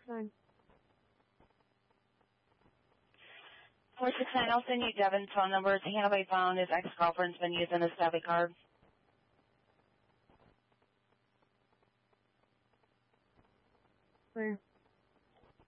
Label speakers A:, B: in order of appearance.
A: 469.
B: 469, I'll send you Devin's phone number. It's Hannah found his ex-girlfriend's been using his debit card.
A: Where?